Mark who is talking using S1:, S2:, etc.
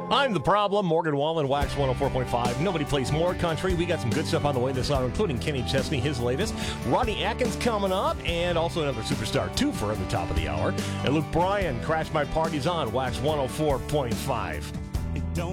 S1: I'm the problem. Morgan Wallen, Wax 104.5. Nobody plays more country. We got some good stuff on the way this hour, including Kenny Chesney, his latest. Rodney Atkins coming up, and also another superstar twofer at the top of the hour. And Luke Bryan, Crash My Parties on Wax 104.5.